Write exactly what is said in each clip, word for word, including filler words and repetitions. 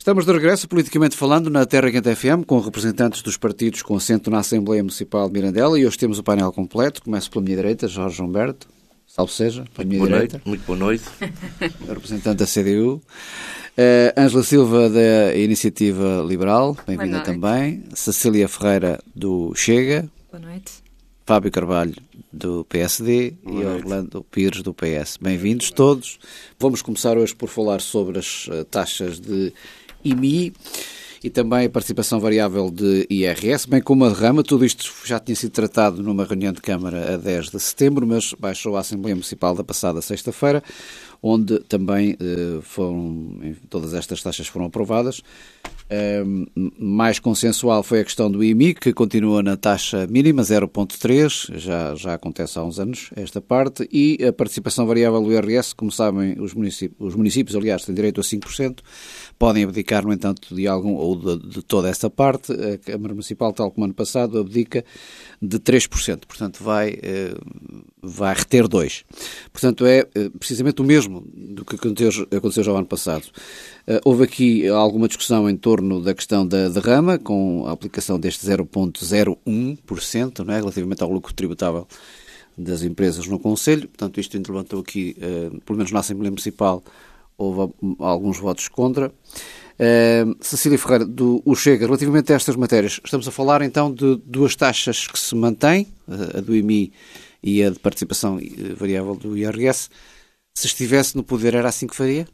Estamos de regresso, politicamente falando, na Terra Quente F M, com representantes dos partidos com assento na Assembleia Municipal de Mirandela, e hoje temos o painel completo. Começo pela minha direita, Jorge Humberto, salve seja, pela minha boa direita. Noite. Muito boa noite. Representante da C D U. Ângela uh, Silva, da Iniciativa Liberal, bem-vinda também. Cecília Ferreira, do Chega. Boa noite. Fábio Carvalho, do P S D, boa e noite. Orlando Pires, do P S. Bem-vindos todos. Vamos começar hoje por falar sobre as uh, taxas de I M I e também a participação variável de I R S, bem como a derrama. Tudo isto já tinha sido tratado numa reunião de Câmara a dez de setembro, mas baixou a Assembleia Municipal da passada sexta-feira, onde também eh, foram, todas estas taxas foram aprovadas. Um, mais consensual foi a questão do I M I, que continua na taxa mínima, zero vírgula três, já, já acontece há uns anos esta parte, e a participação variável do I R S, como sabem, os municípios, os municípios aliás, têm direito a cinco por cento, podem abdicar, no entanto, de algum ou de, de toda essa parte. A Câmara Municipal, tal como ano passado, abdica de três por cento, portanto vai, vai reter dois por cento. Portanto, é precisamente o mesmo do que aconteceu, aconteceu já o ano passado. Houve aqui alguma discussão em torno da questão da derrama, com a aplicação deste zero vírgula zero um por cento, não é, relativamente ao lucro tributável das empresas no Conselho. Portanto, isto levantou aqui, pelo menos na Assembleia Municipal, houve alguns votos contra. Uh, Cecília Ferreira, do o Chega, relativamente a estas matérias, estamos a falar então de duas taxas que se mantêm, a do I M I e a de participação variável do I R S. Se estivesse no poder, era assim que faria?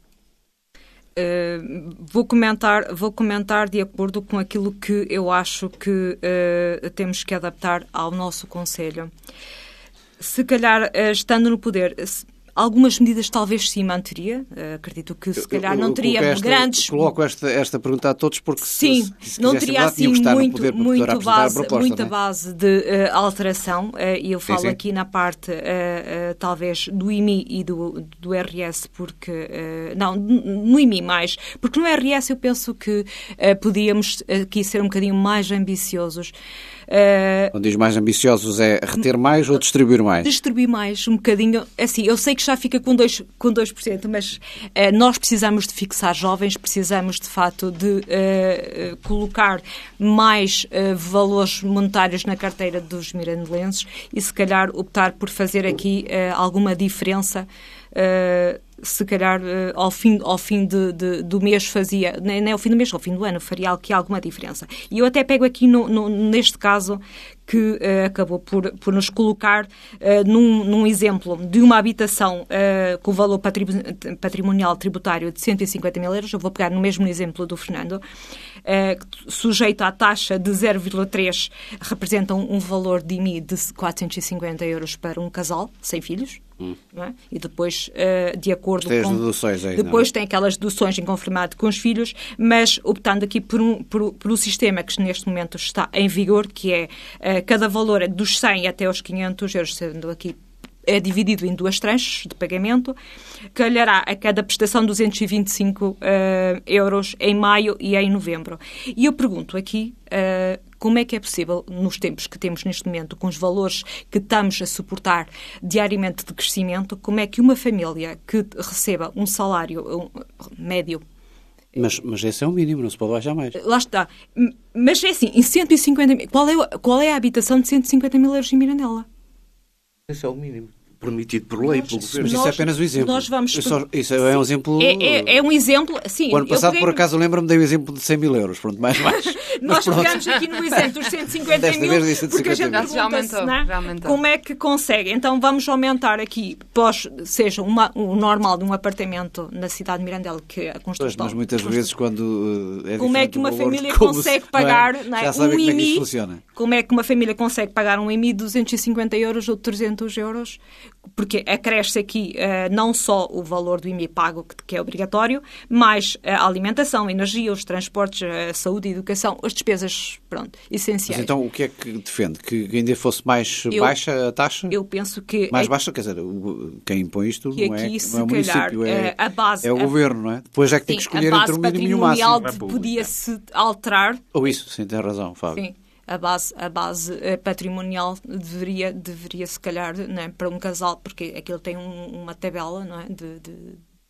Uh, vou comentar, vou comentar de acordo com aquilo que eu acho que uh, temos que adaptar ao nosso Conselho. Se calhar, uh, estando no poder, se, algumas medidas talvez sim manteria. Uh, acredito que se calhar eu, eu, não teria esta, grandes... Coloco esta, esta pergunta a todos porque sim, se, se não teria assim muito, poder, muito base, proposta, muita é? base de uh, alteração. E uh, eu falo sim, sim. aqui na parte uh, uh, talvez do I M I e do, do R S, porque... Uh, não, no I M I mais. Porque no R S eu penso que uh, podíamos aqui ser um bocadinho mais ambiciosos. Uh, Quando diz mais ambiciosos é reter mais ou distribuir mais? Distribuir mais, um bocadinho. Assim, eu sei que já fica com dois por cento, mas uh, nós precisamos de fixar jovens, precisamos de facto de uh, colocar mais uh, valores monetários na carteira dos mirandelenses e se calhar optar por fazer aqui uh, alguma diferença. Uh, se calhar uh, ao fim, ao fim de, de, do mês fazia, nem, nem ao fim do mês, ao fim do ano, faria aqui alguma diferença. E eu até pego aqui no, no, neste caso que uh, acabou por, por nos colocar uh, num, num exemplo de uma habitação uh, com valor patrimonial tributário de cento e cinquenta mil euros, eu vou pegar no mesmo exemplo do Fernando, uh, sujeito à taxa de zero vírgula três, representa um, um valor de I M I de quatrocentos e cinquenta euros para um casal sem filhos. Hum. Não é? E depois, uh, de acordo tem com... as deduções aí, depois não? Tem aquelas deduções em conformidade com os filhos, mas optando aqui por um, por, por um sistema que neste momento está em vigor, que é uh, cada valor dos cem até aos quinhentos euros, sendo aqui é dividido em duas tranches de pagamento, calhará a cada prestação duzentos e vinte e cinco uh, euros em maio e em novembro. E eu pergunto aqui uh, como é que é possível, nos tempos que temos neste momento, com os valores que estamos a suportar diariamente de crescimento, como é que uma família que receba um salário um, médio... Mas, mas esse é o mínimo, não se pode baixar mais. Lá está. Mas é assim, em cento e cinquenta mil... Qual é, qual é a habitação de cento e cinquenta mil euros em Mirandela? Esse é o mínimo permitido por lei, nós, pelo governo. Mas isso nós, é apenas um exemplo. Nós vamos... Só, isso é um exemplo... É, é, é um exemplo, sim. O ano passado, peguei... por acaso, lembro-me, dei o exemplo de cem mil euros. Pronto, mais mais. Nós pegamos aqui no exemplo dos cento e cinquenta mil, porque a gente pergunta-se, é? Como é que consegue. Então, vamos aumentar aqui, pós, seja uma, o normal de um apartamento na cidade de Mirandela, que a construção... Pois, mas muitas vezes, quando uh, é como é que uma valor, família consegue se, pagar... Não é? Não é? Já sabem um como é I M I, que isso funciona. Como é que uma família consegue pagar um I M I de duzentos e cinquenta euros ou de trezentos euros? Porque acresce aqui uh, não só o valor do I M I pago, que, que é obrigatório, mas a alimentação, a energia, os transportes, a saúde e a educação, as despesas, pronto, essenciais. Mas então o que é que defende? Que ainda fosse mais eu, baixa a taxa? Eu penso que... Mais é, baixa, quer dizer, quem impõe isto não é, não é o calhar, município, é, a base, é o a, governo, não é? Depois é que tem que escolher entre o mínimo e o máximo. A base patrimonial podia-se alterar. Ou isso, sim, tem razão, Fábio. Sim. A base, a base patrimonial deveria, deveria se calhar, não é, para um casal, porque aquilo tem um, uma tabela, não é, de, de,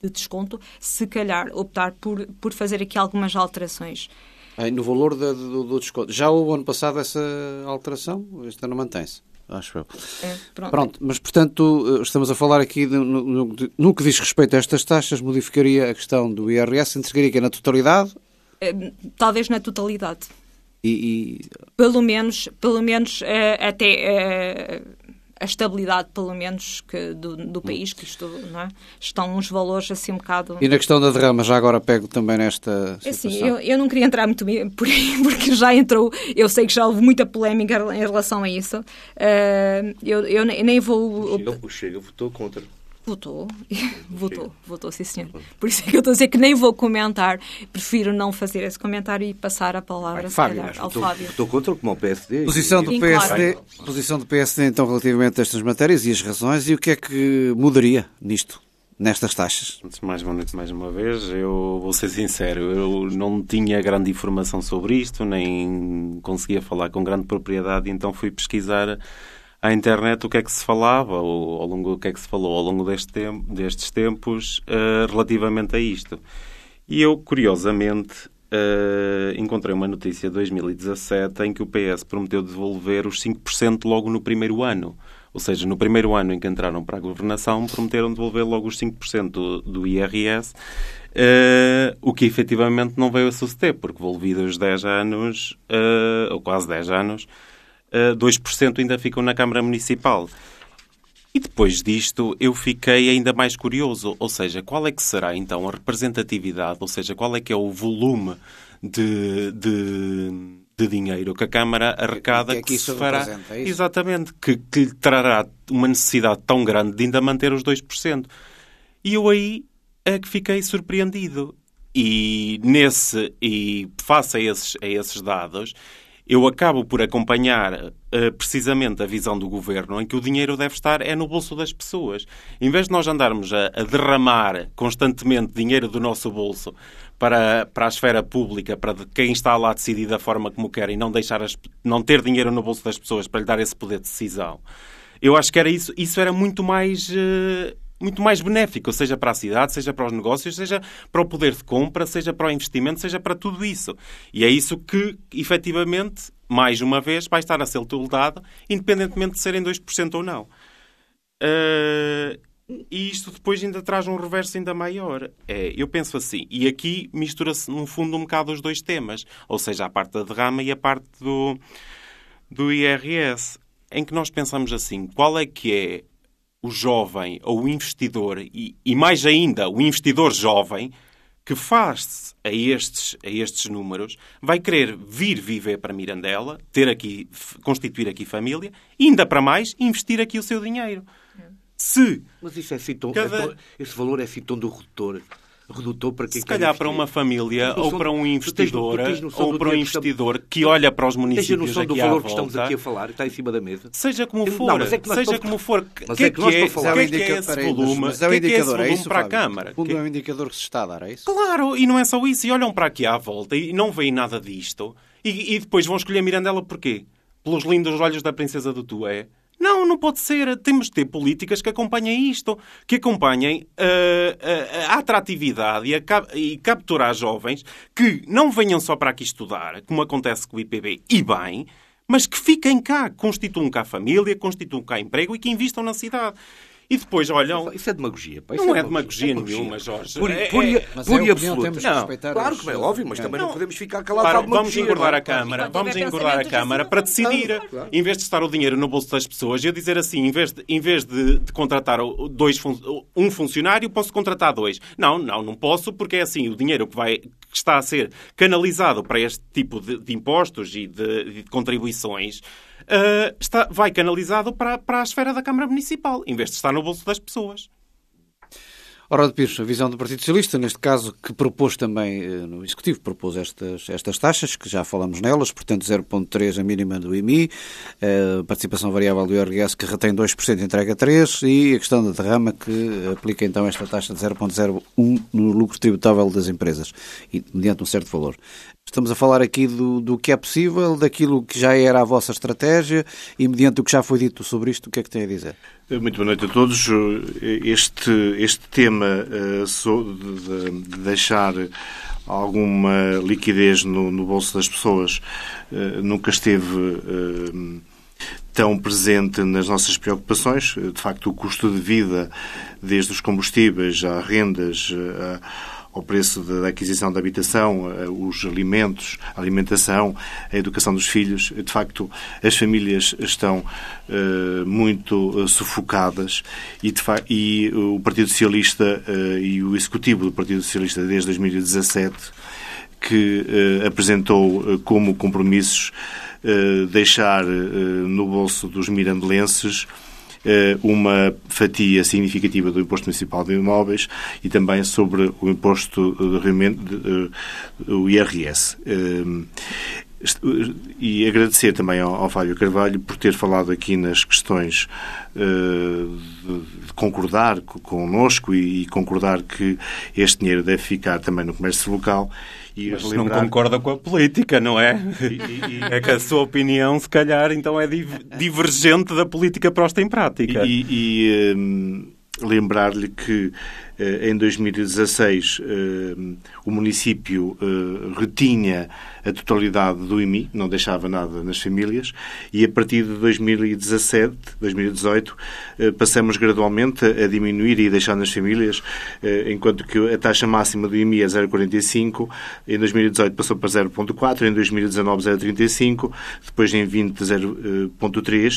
de desconto, se calhar optar por, por fazer aqui algumas alterações. No valor do, do, do desconto. Já houve ano passado essa alteração? Este ano mantém-se, acho eu. É, pronto. Pronto, mas portanto estamos a falar aqui de, no, no, no que diz respeito a estas taxas, modificaria a questão do I R S, entregaria que é na totalidade? É, talvez na totalidade. E, e... Pelo menos, pelo menos é, até é, a estabilidade, pelo menos, que do, do país, que isto, não é? Estão uns valores assim um bocado... E na questão da derrama, já agora pego também nesta situação. Assim, eu, eu não queria entrar muito por aí, porque já entrou, eu sei que já houve muita polémica em relação a isso. Uh, eu, eu nem vou... O Chega, o Chega votou contra. Votou, votou, votou, sim senhor. Por isso é que eu estou a dizer que nem vou comentar, prefiro não fazer esse comentário e passar a palavra Vai, Fábio, calhar, ao votou, Fábio. Votou contra como o P S D. Posição do, Sim, P S D, claro. Posição do P S D então relativamente a estas matérias e as razões, e o que é que mudaria nisto, nestas taxas? Antes de mais, boa noite mais uma vez. Eu vou ser sincero, eu não tinha grande informação sobre isto, nem conseguia falar com grande propriedade, então fui pesquisar à internet o que é que se falava, ou ao longo, o que é que se falou ao longo deste tempo, destes tempos uh, relativamente a isto. E eu, curiosamente, uh, encontrei uma notícia de dois mil e dezassete em que o P S prometeu devolver os cinco por cento logo no primeiro ano. Ou seja, no primeiro ano em que entraram para a governação, prometeram devolver logo os cinco por cento do, do I R S, uh, o que efetivamente não veio a suceder, porque devolvidos dez anos, uh, ou quase dez anos, Uh, dois por cento ainda ficam na Câmara Municipal. E depois disto eu fiquei ainda mais curioso, ou seja, qual é que será então a representatividade, ou seja, qual é que é o volume de, de, de dinheiro que a Câmara arrecada, que, é que, que se fará, é isso? Exatamente, que, que lhe trará uma necessidade tão grande de ainda manter os dois por cento. E eu aí é que fiquei surpreendido. E nesse, e face a esses, a esses dados, eu acabo por acompanhar uh, precisamente a visão do Governo em que o dinheiro deve estar é no bolso das pessoas. Em vez de nós andarmos a, a derramar constantemente dinheiro do nosso bolso para, para a esfera pública, para quem está lá decidir da forma como quer e não, deixar as, não ter dinheiro no bolso das pessoas para lhe dar esse poder de decisão, eu acho que era isso, isso era muito mais... Uh, muito mais benéfico, seja para a cidade, seja para os negócios, seja para o poder de compra, seja para o investimento, seja para tudo isso. E é isso que, efetivamente, mais uma vez, vai estar a ser toldado, independentemente de serem dois por cento ou não. Uh, e isto depois ainda traz um reverso ainda maior. É, eu penso assim, e aqui mistura-se, no fundo, um bocado os dois temas, ou seja, a parte da derrama e a parte do, do I R S, em que nós pensamos assim, qual é que é o jovem ou o investidor, e, e mais ainda, o investidor jovem, que faz-se a estes, a estes números, vai querer vir viver para Mirandela, ter aqui, constituir aqui família, e ainda para mais, investir aqui o seu dinheiro. Se Mas isso é assim tão, cada... é tão, esse valor é assim tão do redutor. Redutor para quem se calhar para uma família ou para um investidor ou para um investidor que olha para os municípios aqui à volta. Que estamos aqui a falar, está em cima da mesa. Seja como for, não, é seja estamos... como for, mas que é que nós é, para falar... que é, que é esse volume, mas é um que é que é esse indicador, é volume isso, para Fábio? a Câmara? O fundo é um indicador que se está a dar, é isso? Claro, e não é só isso. E olham para aqui à volta e não veem nada disto. E, e depois vão escolher Mirandela porquê? Pelos lindos olhos da princesa do Tué? Não, não pode ser. Temos de ter políticas que acompanhem isto, que acompanhem uh, a, a atratividade e, a, e capturar jovens que não venham só para aqui estudar, como acontece com o I P B, e bem, mas que fiquem cá, constituam cá família, constituam cá emprego e que invistam na cidade. E depois olham... Isso é demagogia. Pá. Não é, é demagogia nenhuma, Jorge. Por, é, por, é, mas por é absoluta. Temos que respeitar claro os... que é óbvio, mas também não, não podemos ficar calados. Claro, vamos engordar não? a Câmara, Quando vamos tiver engordar a Câmara para decidir, claro, claro. em vez de estar o dinheiro no bolso das pessoas, e eu dizer assim, em vez de, em vez de, de contratar dois, um funcionário, posso contratar dois. Não, não, não posso, porque é assim, o dinheiro que, vai, que está a ser canalizado para este tipo de, de impostos e de, de contribuições uh, está, vai canalizado para, para a esfera da Câmara Municipal, em vez de estar no bolso das pessoas. Ora, de Pires, a visão do Partido Socialista, neste caso, que propôs também, no Executivo, propôs estas, estas taxas, que já falamos nelas, portanto zero vírgula três a mínima do I M I, a participação variável do I R S que retém dois por cento e entrega três por cento, e a questão da derrama que aplica então esta taxa de zero vírgula zero um no lucro tributável das empresas, e, mediante um certo valor. Estamos a falar aqui do, do que é possível, daquilo que já era a vossa estratégia, e mediante o que já foi dito sobre isto, o que é que tem a dizer? Muito boa noite a todos. Este, este tema problema uh, so, de, de deixar alguma liquidez no, no bolso das pessoas uh, nunca esteve uh, tão presente nas nossas preocupações. De facto, o custo de vida, desde os combustíveis, às rendas, uh, ao preço da aquisição da habitação, os alimentos, a alimentação, a educação dos filhos. De facto, as famílias estão uh, muito uh, sufocadas e, de fa- e o Partido Socialista uh, e o Executivo do Partido Socialista desde dois mil e dezassete que uh, apresentou uh, como compromissos uh, deixar uh, no bolso dos mirandelenses uma fatia significativa do Imposto Municipal de Imóveis e também sobre o Imposto de Rendimento, o I R S. E agradecer também ao, ao Fábio Carvalho por ter falado aqui nas questões uh, de, de concordar connosco e, e concordar que este dinheiro deve ficar também no comércio local. E Mas lembrar... não concorda com a política, não é? E, e, e... É que a sua opinião, se calhar, então é divergente da política posta em prática. E, e um, lembrar-lhe que uh, em dois mil e dezasseis uh, o município uh, retinha a totalidade do I M I, não deixava nada nas famílias, e a partir de dois mil e dezassete, dois mil e dezoito, uh, passamos gradualmente a, a diminuir e a deixar nas famílias, uh, enquanto que a taxa máxima do I M I é zero vírgula quarenta e cinco, em dois mil e dezoito passou para zero vírgula quatro, em dois mil e dezanove zero vírgula trinta e cinco, depois em vinte zero vírgula três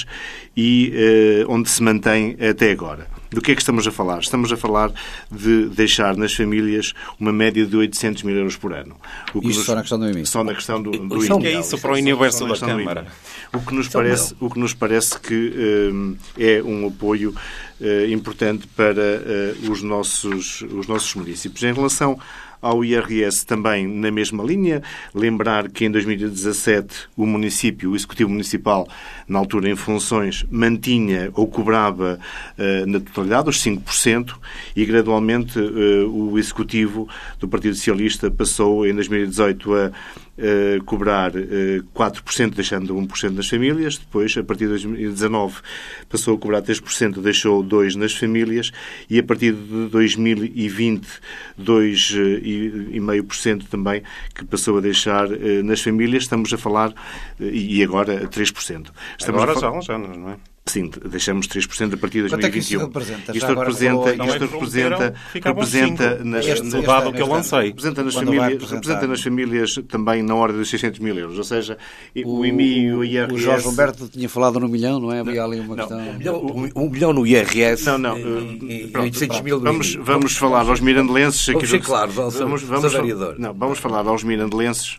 e uh, onde se mantém até agora. Do que é que estamos a falar? Estamos a falar de deixar nas famílias uma média de oitocentos mil euros por ano. O que Isto nos... só na questão do I M I? Só na questão do, do I M I. O que é isso para o universo da Câmara? O que nos parece, o que nos parece que um, é um apoio uh, importante para uh, os, nossos, os nossos municípios. Em relação ao I R S, também na mesma linha, lembrar que em dois mil e dezassete o município, o Executivo Municipal, na altura em funções, mantinha ou cobrava uh, na totalidade os cinco por cento e gradualmente uh, o Executivo do Partido Socialista passou em dois mil e dezoito a Uh, cobrar uh, quatro por cento, deixando um por cento nas famílias. Depois, a partir de dois mil e dezanove, passou a cobrar três por cento, deixou dois por cento nas famílias. E a partir de dois mil e vinte, dois vírgula cinco por cento também, que passou a deixar uh, nas famílias. Estamos a falar, uh, e agora, três por cento. Estamos agora a já há uns anos, não é? Sim, deixamos três por cento a partir de dois mil e vinte e um. Quanto é que isso representa? Isto representa, isto representa, representa nas, este dado que eu lancei. Representa nas, famílias, representa nas famílias também na ordem dos seiscentos mil euros. Ou seja, o, o I M I e o I R S... O Jorge Humberto tinha falado no milhão, não é? Havia ali uma não, questão... Um milhão, um, um milhão no I R S não, não, e, pronto, oitocentos mil no vamos, vamos falar aos mirandelenses... Vamos ser claros, vamos, vamos, vamos, não, vamos falar aos mirandelenses...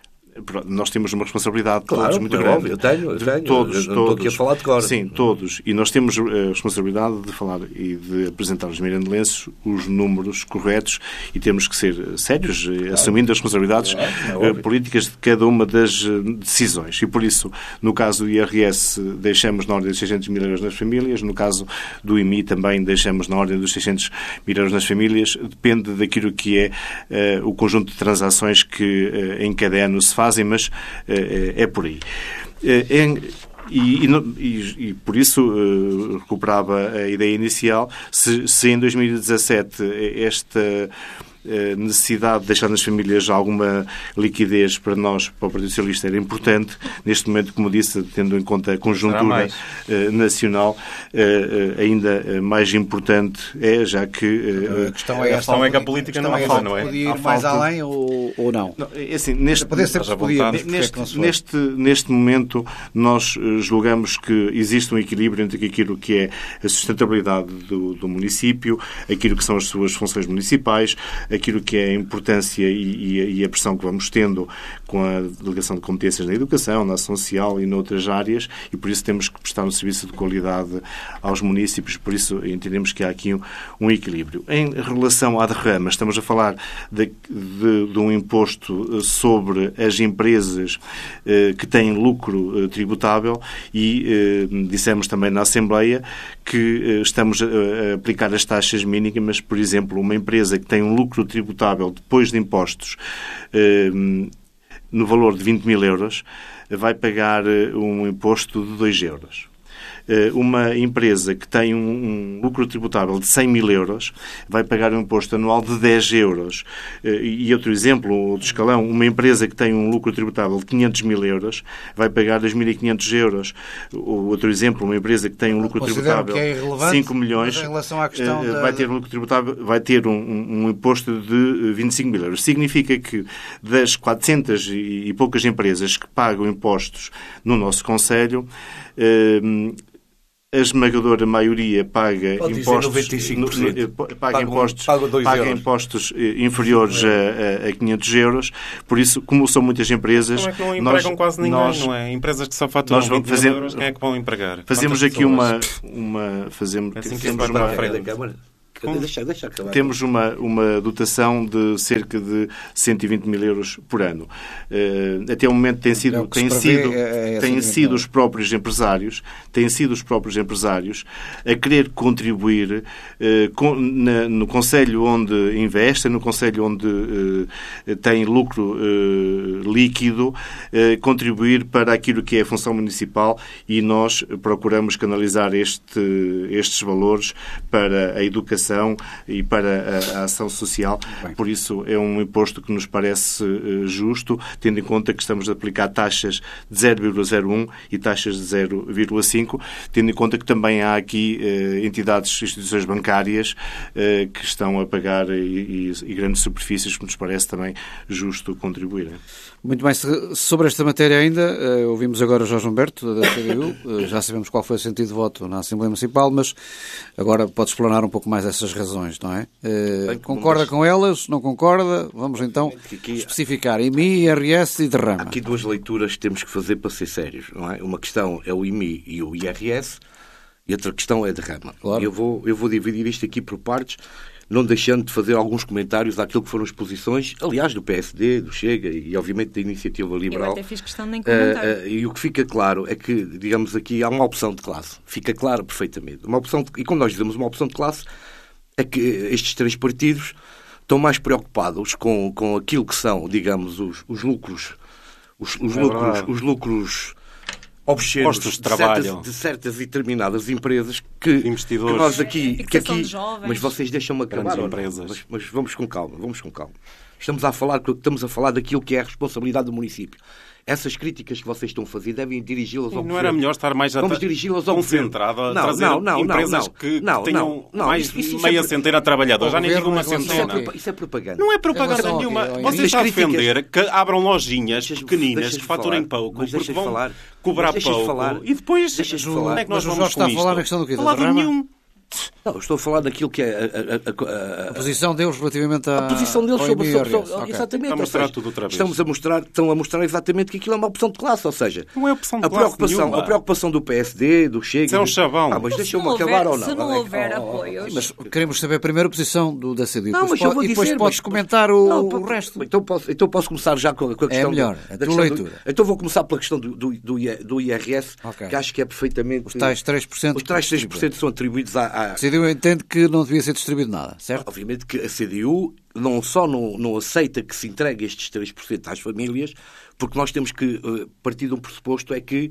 Nós temos uma responsabilidade, claro, todos, muito é grande. Óbvio, eu tenho, eu tenho. Todos, eu todos. Não estou aqui a falar de cor. Sim, todos. E nós temos a responsabilidade de falar e de apresentar aos mirandelenses os números corretos e temos que ser sérios, claro, assumindo as responsabilidades é, é políticas de cada uma das decisões. E por isso, no caso do I R S, deixamos na ordem dos seiscentos mil euros nas famílias. No caso do I M I, também deixamos na ordem dos seiscentos mil euros nas famílias. Depende daquilo que é uh, o conjunto de transações que uh, em cada ano se fazem, mas é por aí. É, e, e, e por isso uh, recuperava a ideia inicial. Se, se em dois mil e dezassete esta necessidade de deixar nas famílias alguma liquidez para nós, para o Partido Socialista, era importante. Neste momento, como disse, tendo em conta a conjuntura uh, nacional, uh, ainda mais importante é, já que... Uh, a questão é, a, questão é que a política não é não é? Podia ir mais além ou, ou não? não é assim, neste, poder ser que podia, neste, é neste, neste momento, nós julgamos que existe um equilíbrio entre aquilo que é a sustentabilidade do, do município, aquilo que são as suas funções municipais, aquilo que é a importância e, e, e a pressão que vamos tendo com a delegação de competências na educação, na ação social e noutras áreas, e por isso temos que prestar um serviço de qualidade aos municípios, por isso entendemos que há aqui um, um equilíbrio. Em relação à derrama, estamos a falar de, de, de um imposto sobre as empresas eh, que têm lucro eh, tributável e eh, dissemos também na Assembleia que eh, estamos a, a aplicar as taxas mínimas, por exemplo, uma empresa que tem um lucro tributável depois de impostos eh, no valor de vinte mil euros vai pagar um imposto de dois euros. uma empresa que tem um, um lucro tributável de cem mil euros vai pagar um imposto anual de dez euros. E outro exemplo, outro escalão, uma empresa que tem um lucro tributável de quinhentos mil euros vai pagar dois mil e quinhentos euros. Outro exemplo, uma empresa que tem um lucro Considero tributável de cinco milhões em relação à questão vai da... ter um lucro tributável, vai ter um, um, um imposto de vinte e cinco mil euros. Significa que das quatrocentas e poucas empresas que pagam impostos no nosso Conselho, eh, a esmagadora maioria paga Pode impostos, noventa e cinco por cento. no, paga, Paga um- impostos, paga dois paga euros. impostos inferiores a, a, a quinhentos euros. Por isso, como são muitas empresas, Não é que não nós, empregam quase ninguém, nós, não é? Empresas que só faturam nós vamos vinte mil fazer- euros, quem é que vão empregar? fazemos Quantas aqui uma, pessoas? uma fazemos, É assim que temos se vai uma, para a frente. da Câmara. Deixa, deixa acabar. Temos uma, uma dotação de cerca de cento e vinte mil euros por ano. Uh, até o momento tem sido, É o que tem se prevê, sido, é- é têm essa sido dimensão. os próprios empresários, têm sido os próprios empresários a querer contribuir uh, com, na, no concelho onde investem, no concelho onde uh, tem lucro uh, líquido, uh, contribuir para aquilo que é a função municipal, e nós procuramos canalizar este, estes valores para a educação e para a, a ação social. Bem. Por isso é um imposto que nos parece uh, justo, tendo em conta que estamos a aplicar taxas de zero vírgula zero um e taxas de zero vírgula cinco, tendo em conta que também há aqui uh, entidades, instituições bancárias uh, que estão a pagar e, e, e grandes superfícies, que nos parece também justo contribuir. Muito bem, sobre esta matéria ainda, uh, ouvimos agora o Jorge Humberto, da C D U, uh, já sabemos qual foi o sentido de voto na Assembleia Municipal, mas agora pode explanar um pouco mais essas razões, não é? Uh, Bem, concorda mas... com elas? Não concorda? Vamos então Aqui- especificar I M I, I R S e derrama. Há aqui duas leituras que temos que fazer para ser sérios, não é? Uma questão é o I M I e o I R S, e outra questão é a derrama. Claro. Eu vou, eu vou dividir isto aqui por partes, não deixando de fazer alguns comentários àquilo que foram as posições, aliás, do P S D, do Chega e, obviamente, da Iniciativa Liberal. Eu até fiz questão de nem comentar. Uh, uh, e o que fica claro é que, digamos aqui, há uma opção de classe. Fica claro perfeitamente. Uma opção de, e quando nós dizemos uma opção de classe, é que estes três partidos estão mais preocupados com, com aquilo que são, digamos, os, os lucros, os, os É lucros, verdade. os lucros obscenos Postos de de trabalho. certas, de certas e determinadas empresas que, Investidores. que nós aqui, que Fixação aqui de jovens. mas vocês deixam-me acabar, Grandes ou não? empresas. Mas, mas vamos com calma, vamos com calma. Estamos a falar, estamos a falar daquilo que é a responsabilidade do município. Essas críticas que vocês estão a fazer devem dirigi-las ao Não governo. era melhor estar mais Vamos atra- dirigi-las ao concentrado a governo. trazer não, não, empresas não, não. que, Não, que tenham não, não. mais Isso- isso- isso meia é- centena de trabalhadores. Já nem governo digo uma em relação Isso é, ao centena. propa- isso é propaganda. Não é propaganda relação ao quê? nenhuma. Ao Você Essas está a críticas- defender que abram lojinhas Deixas-me- pequeninas deixas-me que faturem falar. pouco Mas porque deixas vão falar. cobrar Mas deixas pouco falar. e depois Deixas como falar. é que nós Mas o vamos Jorge está com a falar isto? na questão do quê? Da Falar de derrama? nenhum. Não, eu estou a falar daquilo que é a, a, a, A posição deles relativamente à, a posição deles ao sobre, I M I e sobre, I R S. sobre Ok. exatamente. Está a ou mostrar seja, tudo outra vez. Estamos a mostrar, estão a mostrar exatamente que aquilo é uma opção de classe, ou seja, Não é opção de a classe preocupação, nenhuma. a preocupação do P S D, do Chega, Isso é um do- chavão. Ah, mas Se deixa-me não acabar houver- ou não? Se não É- houver oh, oh, oh, apoios... Mas queremos saber primeiro a posição do, da C D U. Não, depois mas eu po- vou e depois dizer, podes mas- comentar o, Não, o pode- resto. Então posso, então posso começar já com a, com a questão. melhor, do, a da tua questão do- leitura. então vou começar pela questão do, do, do, I- do I R S, Ok. que acho que é perfeitamente. Os tais três por cento Os tais três por cento são atribuídos à. à- A C D U entende que não devia ser distribuído nada, certo? Obviamente que a C D U não só não, não aceita que se entregue estes três por cento às famílias, porque nós temos que uh, partir de um pressuposto é que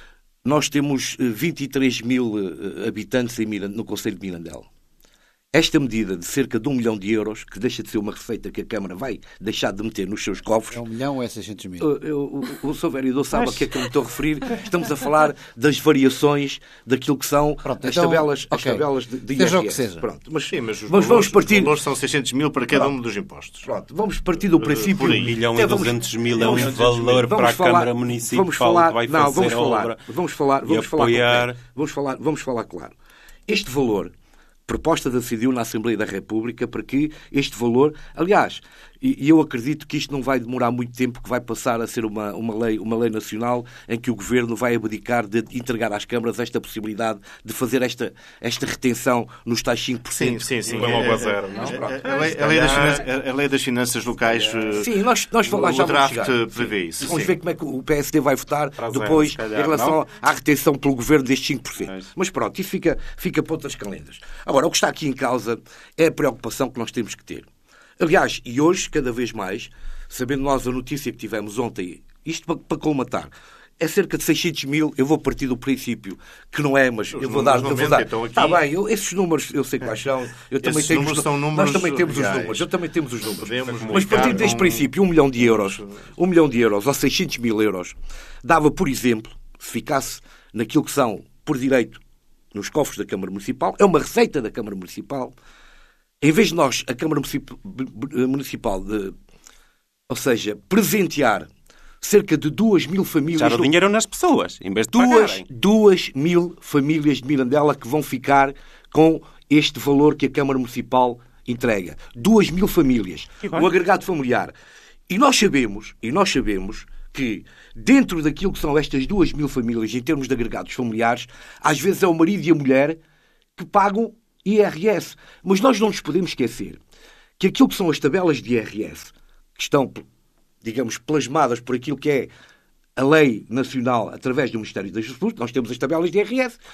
nós temos uh, vinte e três mil uh, habitantes em Mirand- no concelho de Mirandela. Esta medida de cerca de um milhão de euros, que deixa de ser uma receita que a Câmara vai deixar de meter nos seus cofres, É um milhão ou é seiscentos mil? eu- eu- o, o Sr. Vereador sabe a que é que eu me estou a referir. Estamos a falar das variações daquilo que são Pronto, as então, tabelas, as ok. tabelas de, de Seja o I R que S. seja. Pronto, mas, Sim, mas os mas valores, vamos partir. os valores são seiscentos mil para cada um dos impostos. Pronto, vamos partir do princípio. por aí. Um milhão Até e vamos- duzentos mil é um vamos- valor vamos para a falar- Câmara Municipal vamos falar, que vai não, fazer vamos a falar, obra vamos falar, e vamos falar, apoiar. concreto. vamos falar, vamos falar claro. Este valor, proposta da C D U na Assembleia da República para que este valor, aliás, e, e eu acredito que isto não vai demorar muito tempo, que vai passar a ser uma, uma, lei, uma lei nacional em que o Governo vai abdicar de entregar às câmaras esta possibilidade de fazer esta, esta retenção nos tais cinco por cento. Sim, sim, sim. Põe logo a É, zero, é, não? é, A lei- a lei das finanças- a lei das finanças locais, eh, Sim, nós, nós o vamos já vamos draft chegar. prevê isso. Vamos sim. ver como é que o P S D vai votar Para zero, depois se calhar, em relação não? à retenção pelo Governo destes cinco por cento. É isso. Mas pronto, isso fica, fica para outras calendas. Agora, o que está aqui em causa é a preocupação que nós temos que ter. Aliás, e hoje, cada vez mais, sabendo nós a notícia que tivemos ontem, isto para, para colmatar, é cerca de seiscentos mil. Eu vou partir do princípio que não é, mas Os eu vou dar. Eu vou dar. Então, Está bem, eu, esses números eu sei quais são. Eu também Esses tenho números os, são números nós também temos reais. os números. Eu também temos os números. Podemos Mas partindo deste com- princípio, um milhão de euros, um milhão de euros ou seiscentos mil euros, dava, por exemplo, se ficasse naquilo que são, por direito, nos cofres da Câmara Municipal, é uma receita da Câmara Municipal. Em vez de nós, a Câmara Municip- Municipal, de, ou seja, presentear cerca de duas mil famílias... Já o dinheiro nas pessoas, em vez de duas, pagarem. duas mil famílias de Mirandela que vão ficar com este valor que a Câmara Municipal entrega. Duas mil famílias. E bem. O agregado familiar. E nós sabemos, e nós sabemos que dentro daquilo que são estas duas mil famílias, em termos de agregados familiares, às vezes é o marido e a mulher que pagam I R S. Mas nós não nos podemos esquecer que aquilo que são as tabelas de I R S, que estão, digamos, plasmadas por aquilo que é a lei nacional através do Ministério da Justiça, nós temos as tabelas de I R S.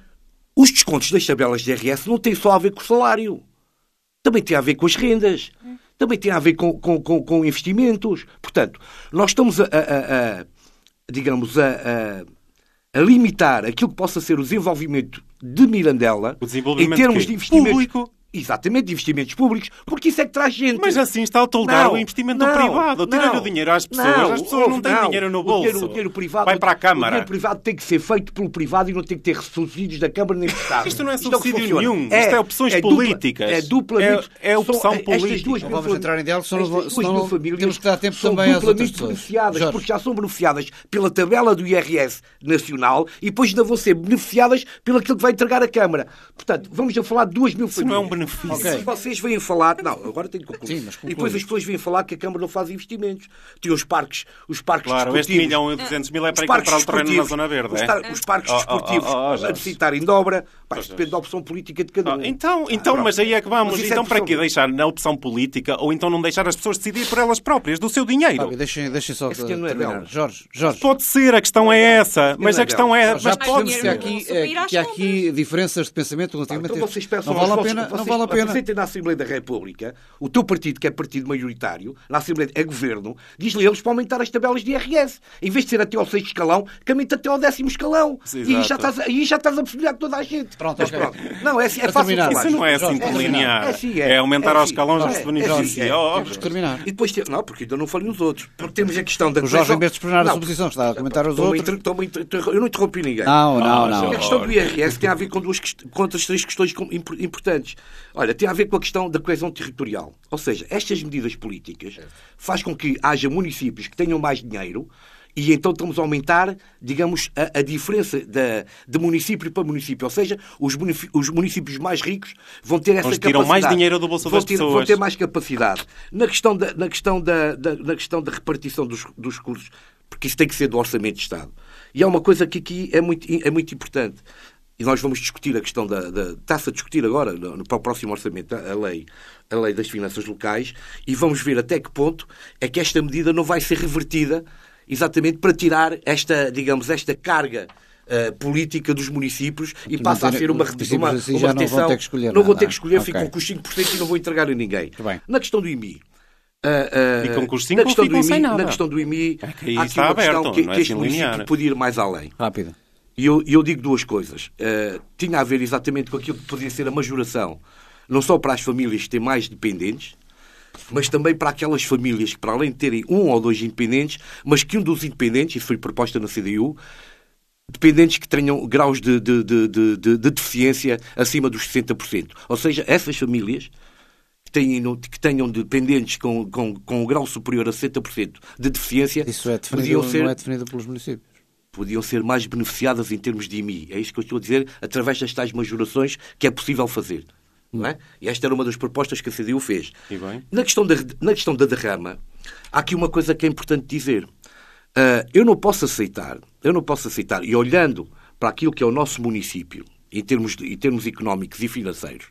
Os descontos das tabelas de I R S não têm só a ver com o salário. Também tem a ver com as rendas. Também tem a ver com, com, com, com investimentos. Portanto, nós estamos a, a, a digamos, a, a, a limitar aquilo que possa ser o desenvolvimento de Mirandela O desenvolvimento em termos quê? de investimentos Público. Exatamente, de investimentos públicos, porque isso é que traz gente. Mas assim está a tolerar Não, o investimento não, do privado. Tirar não. o dinheiro às pessoas. Não, As pessoas não ouve, têm dinheiro no O bolso. dinheiro, o dinheiro privado, Vai para a O Câmara. dinheiro privado tem que ser feito pelo privado e não tem que ter subsídios da Câmara nem do Estado. Isto não é Isto o que subsídio funciona. nenhum. Isto é opções dupla- políticas. É duplamente. É- é opção são- Estas política. duas Não mil vamos fam- entrar em diálogo, senão estas não- duas senão mil famílias temos que dar tempo são também às outras duplamente pessoas. beneficiadas, Jorge. porque já são beneficiadas pela tabela do I R S nacional e depois ainda vão ser beneficiadas pelo aquilo que vai entregar a Câmara. Portanto, vamos a falar de duas mil Isso não famílias. é um benefício. Ok. Se vocês vêm falar... Não, agora tenho que concluir. Sim, mas E conclui. depois as pessoas vêm falar que a Câmara não faz investimentos. Tem os parques, os parques Claro, este desportivos. milhão e duzentos mil é para Os ir parques comprar o terreno na desportivos, Zona Verde, os, é? tar- os parques Oh, oh, desportivos oh, oh, a Jorge. necessitarem de obra. Pá, isso depende da opção política de cada Ah, um. então, então Pronto. mas aí é que vamos. Mas isso é Então, para opção que deixar na opção política ou então não deixar as pessoas decidir por elas próprias, do seu dinheiro? Fábio, deixem, deixem só Esse dinheiro não é terminar. delas. Jorge, Jorge. Pode ser, a questão é essa. Mas não é a questão é. Já Mas percebemos pode que há ser. aqui, Não, eh, que há aqui diferenças de pensamento relativamente Então a vocês isto. peçam Não aos vale a vossos- pena, não vocês vale a pena. apresentem na Assembleia da República o teu partido, que é partido maioritário, na Assembleia é governo, diz-lhe eles para aumentar as tabelas de I R S. Em vez de ser até ao sexto escalão, que aumente até ao décimo escalão. Sim, E aí já exato. estás, a- aí já estás a beneficiar toda a gente. Pronto, Mas ok. pronto. Não, é, assim, é A fácil terminar. falar. Isso não é assim Jorge, tão é linear. É assim, é. É aumentar É aos assim. escalões É, onde se é beneficia. assim, é. Oh, Temos que terminar. E depois, tem- não, porque ainda não falei nos outros. Porque temos a questão da O Jorge, coesão- em vez de explanar a Não, sua posição, está a comentar os estou-me a outros. inter- estou-me a inter- Eu não interrompi ninguém. Não, não, Ah, não. A questão do I R S tem a ver com, duas, quest- com outras três questões com- impor- importantes. Olha, tem a ver com a questão da coesão territorial. Ou seja, estas medidas políticas faz com que haja municípios que tenham mais dinheiro e então estamos a aumentar, digamos, a, a diferença da, de município para município. Ou seja, os, munici- os municípios mais ricos vão ter essa Eles capacidade. tiram mais dinheiro do bolso vão das ter, pessoas. Vão ter mais capacidade. Na questão da, na questão da, da- na questão da repartição dos, dos recursos, porque isso tem que ser do Orçamento de Estado. E há uma coisa que aqui é muito, é muito importante. E nós vamos discutir a questão da... da está-se a discutir agora, no, no- para o próximo orçamento, a, a lei, a lei das finanças locais, e vamos ver até que ponto é que esta medida não vai ser revertida exatamente para tirar esta, digamos, esta carga uh, política dos municípios e não passa a ter- ser uma, os municípios uma, assim uma já não vão retenção. ter que escolher Não vão nada. ter que escolher, Ok. ficam com os cinco por cento e não vão entregar a ninguém. bem. Na questão do I M I... Uh, uh, Ficam com os cinco na ou questão ficam do I M I, sem nada? Na questão do I M I, É que aí há aqui está uma aberto, questão que, não é que este assim município linear. podia ir mais além. Rápido. E eu, e eu digo duas coisas. Uh, tinha a ver exatamente com aquilo que podia ser a majoração, não só para as famílias que têm mais dependentes, mas também para aquelas famílias que, para além de terem um ou dois independentes, mas que um dos independentes, isso foi proposta na C D U, dependentes que tenham graus de, de, de, de, de, de deficiência acima dos sessenta por cento. Ou seja, essas famílias que tenham, que tenham dependentes com, com, com um grau superior a sessenta por cento de deficiência Isso é definido, podiam ser... não é definido pelos municípios. podiam ser mais beneficiadas em termos de I M I. É isso que eu estou a dizer, através das tais majorações que é possível fazer. Não é? E esta era uma das propostas que a C D U fez. E bem? Na questão da, na questão da derrama, há aqui uma coisa que é importante dizer. Uh, eu não posso aceitar, eu não posso aceitar, e olhando para aquilo que é o nosso município, em termos, de, em termos económicos e financeiros,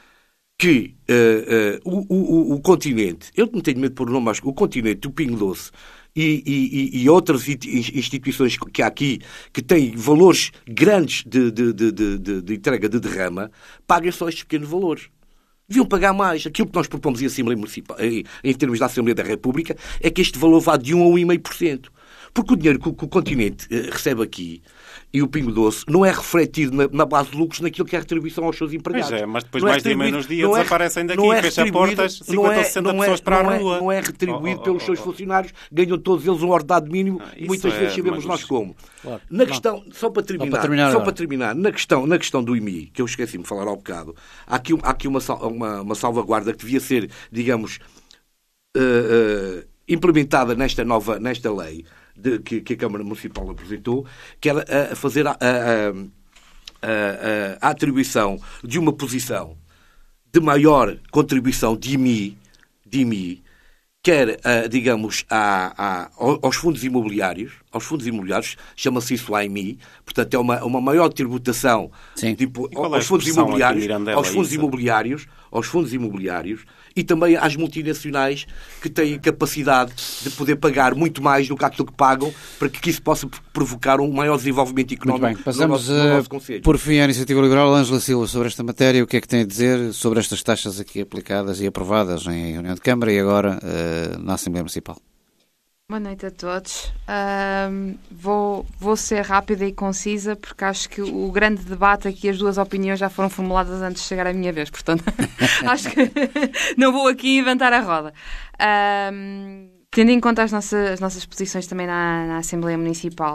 que uh, uh, o, o, o continente, eu não tenho medo de pôr o nome, mas o continente, o Pingo Doce e, e, e outras instituições que há aqui que têm valores grandes de, de, de, de, de entrega de derrama, paguem só estes pequenos valores. Deviam pagar mais. Aquilo que nós propomos em, Assembleia Municipal, em, em termos da Assembleia da República é que este valor vá de um a um vírgula cinco por cento. Porque o dinheiro que o, que o continente eh, recebe aqui e o Pingo Doce não é refletido na, na base de lucros naquilo que é a retribuição aos seus empregados. Pois é, mas depois não mais é dia menos dia não é, desaparecem daqui, não é fecha portas, cinquenta ou sessenta pessoas para a rua. É, não é retribuído oh, oh, pelos oh, seus oh. funcionários, ganham todos eles um ordenado mínimo, Ah, e muitas é, vezes sabemos mas... nós como. Claro. Na questão, só para terminar, para terminar, só para terminar na, questão, na questão do I M I, que eu esqueci-me de falar há um bocado, há aqui, há aqui uma, uma, uma salvaguarda que devia ser, digamos, uh, uh, implementada nesta nova nesta lei de, que, que a Câmara Municipal apresentou, que era a fazer a, a, a, a atribuição de uma posição de maior contribuição de I M I, de I M I quer, uh, digamos, a, a, aos fundos imobiliários, aos fundos imobiliários, chama-se isso A I M I, portanto é uma, uma maior tributação tipo, é aos fundos imobiliários, Mirandela, aos fundos isso? imobiliários, aos fundos imobiliários e também às multinacionais que têm capacidade de poder pagar muito mais do que aquilo que pagam para que isso possa provocar um maior desenvolvimento económico. Muito bem, passamos no nosso, no nosso uh, concelho. por fim à Iniciativa Liberal. Ângela Silva, sobre esta matéria, o que é que tem a dizer sobre estas taxas aqui aplicadas e aprovadas em reunião de Câmara e agora uh, na Assembleia Municipal? Boa noite a todos. Um, vou, vou ser rápida e concisa porque acho que o grande debate aqui, as duas opiniões já foram formuladas antes de chegar a minha vez, portanto acho que não vou aqui inventar a roda. Um, tendo em conta as nossas, as nossas posições também na, na Assembleia Municipal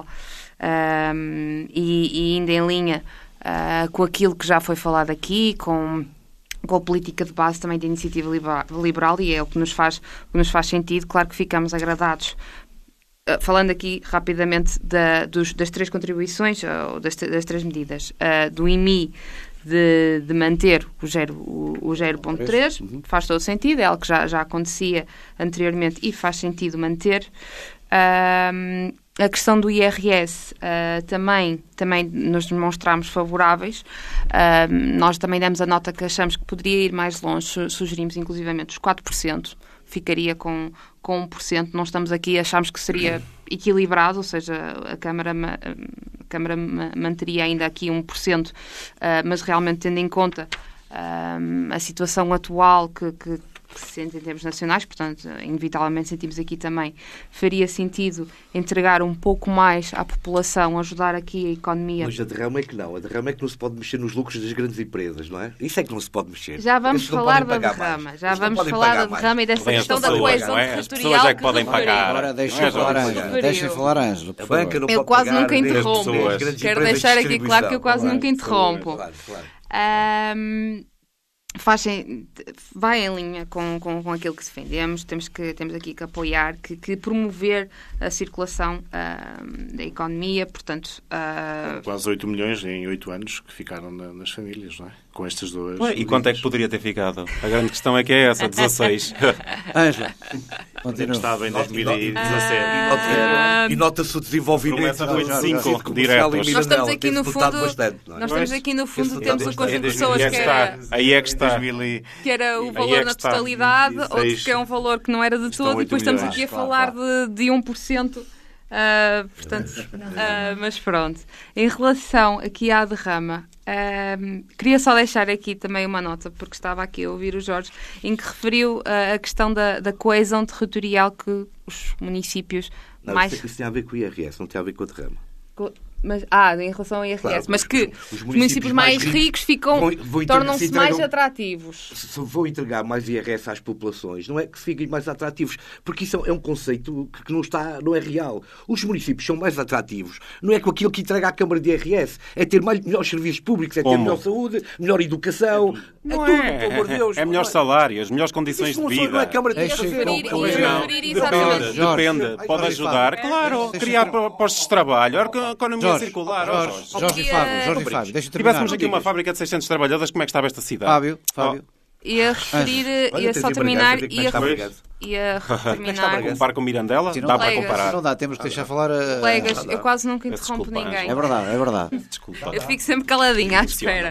um, e, e ainda em linha uh, com aquilo que já foi falado aqui, com... com a política de base também da Iniciativa Liberal, e é o que nos faz, o que nos faz sentido. Claro que ficamos agradados, uh, falando aqui rapidamente da, dos, das três contribuições, ou das, das três medidas, uh, do I M I de, de manter o zero vírgula três, uhum. faz todo sentido, é algo que já, já acontecia anteriormente e faz sentido manter. Uh, A questão do I R S uh, também, também nos demonstramos favoráveis. Uh, nós também demos a nota que achamos que poderia ir mais longe, sugerimos inclusivamente os quatro por cento, ficaria com, com um por cento. Não estamos aqui, achamos que seria equilibrado, ou seja, a Câmara, a Câmara manteria ainda aqui um por cento, uh, mas realmente tendo em conta uh, a situação atual que, que que se sente em termos nacionais, portanto, inevitavelmente sentimos aqui também, faria sentido entregar um pouco mais à população, ajudar aqui a economia. Mas a derrama é que não. A derrama é que não se pode mexer nos lucros das grandes empresas, não é? Isso é que não se pode mexer. Já vamos Esses falar da derrama. Já Esses vamos falar da derrama e desta questão da coesão é? territorial. As pessoas é que podem pagar. Agora deixem falar a Ângela. Deixem falar a Ângela, por favor. A banca não Eu pode quase pagar, nunca nem as interrompo. pessoas. Quero deixar aqui claro que eu quase Claro, nunca interrompo. Claro, claro. Um, Faz, vai em linha com, com, com aquilo que defendemos. Temos, que, temos aqui que apoiar, que, que promover a circulação uh, da economia, portanto... Uh... Quase oito milhões em oito anos que ficaram na, nas famílias, não é? Com estas duas... Ué, e quanto é que poderia ter ficado? A grande questão é que é essa, dezasseis. Ângela, continua. Estava em dois mil e dezassete. Uh... E nota-se o desenvolvimento... Promessa foi de cinco diretos. Nós estamos aqui no fundo... Bastante, é? Nós estamos aqui no fundo, temos um conjunto de é pessoas que era... Aí é que está. Que era o valor na totalidade, outro que é um valor que não era de todo, e depois estamos aqui a falar de, de um por cento. Uh, portanto, uh, mas pronto. Em relação aqui à derrama, uh, queria só deixar aqui também uma nota, porque estava aqui a ouvir o Jorge, em que referiu uh, a questão da, da coesão territorial que os municípios não, mais... Isso tem a ver com o I R S, não tem a ver com a derrama. Mas, ah, em relação ao I R S, claro, mas que os, os municípios, municípios mais ricos, ricos ficam, tornam-se mais atrativos. Se vão entregar mais I R S às populações, não é que fiquem mais atrativos, porque isso é um conceito que não, está, não é real. Os municípios são mais atrativos, não é com aquilo que entrega à Câmara de I R S, é ter mais, melhores serviços públicos, é ter Como? melhor saúde, melhor educação, não é, é, tudo, pelo amor de Deus. É melhores salários, melhores condições isso não de vida. Não é Câmara de Deixa, referir, não, e não, referir exatamente. Depende, depende. Pode ajudar, claro, criar postos de trabalho, a economia Jorge, circular. Jorge, Jorge e Fábio, Jorge e Fábio, deixa eu terminar. Se tivéssemos aqui uma fábrica de seiscentos trabalhadores, como é que estava esta cidade? Fábio, Fábio. Ia referir, ia só terminar, ia, ia terminar... Comparar com Mirandela? Sim, não, dá colegas, para comparar. Não dá, temos que deixar falar a... Colegas, eu quase nunca interrompo Desculpa, ninguém. É verdade, é verdade. Desculpa. Eu fico sempre caladinha à espera.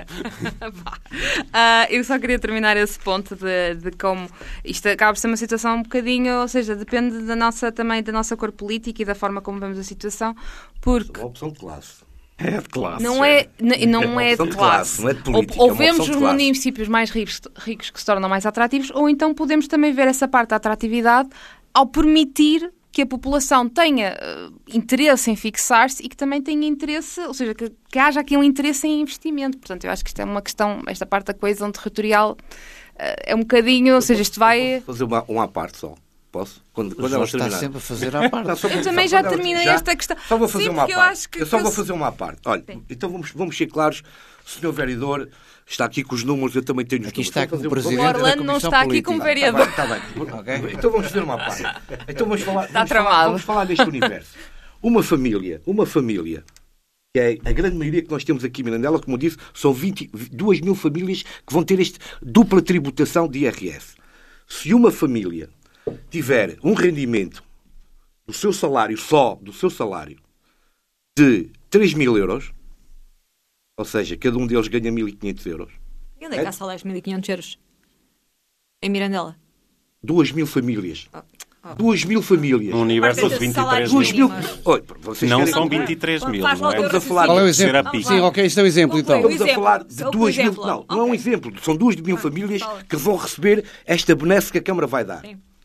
uh, eu só queria terminar esse ponto de, de como isto acaba por ser uma situação um bocadinho, ou seja, depende da nossa, também da nossa cor política e da forma como vemos a situação, porque... É uma opção de classe. É de classe. Não é, não é de classe. Não é de política, ou, ou é uma vemos opção os de classe. municípios mais ricos, ricos que se tornam mais atrativos, ou então podemos também ver essa parte da atratividade ao permitir que a população tenha uh, interesse em fixar-se e que também tenha interesse, ou seja, que, que haja aqui um interesse em investimento. Portanto, eu acho que isto é uma questão, esta parte da coesão territorial uh, é um bocadinho, ou seja, isto vai... Vou fazer uma, uma à parte só. Posso? Quando, O quando Jorge ela está terminar. sempre a fazer à parte. Não, só Eu vou- também só- já não, terminei já? esta questão. Só vou fazer Sim, uma porque eu parte. acho que- eu só que vou eu- fazer uma parte. Olha, Sim. então vamos, vamos ser claros. O senhor vereador está aqui com os números, eu também tenho os Aqui números. está Vou como fazer- presidente O da Orlando não Comissão está aqui como Política. vereador. Está bem, está bem. Então vamos fazer uma parte. Então vamos falar, Está vamos falar, tramado. vamos falar deste universo. Uma família, uma família, que é a grande maioria que nós temos aqui em Mirandela, como eu disse, são vinte, duas mil famílias que vão ter esta dupla tributação de I R S. Se uma família tiver um rendimento do seu salário, só do seu salário, de três mil euros, ou seja, cada um deles ganha mil e quinhentos euros, E onde é que há salários de mil e quinhentos euros? Em Mirandela? duas mil famílias. Duas mil famílias. No universo Parte de desse vinte e três salário Duas mil. mil. mínimo. Olha, vocês Não querem- são vinte e três mil, Faz não lá o é? teu Estamos a falar- Qual é o Ser a exemplo? pique. Sim, ok, este é o exemplo então. Conclui. Estamos a exemplo. falar de O duas mil. exemplo. Não, não é um Ok. exemplo. São duas mil famílias fala. que vão receber esta benesse que a Câmara vai dar. Sim.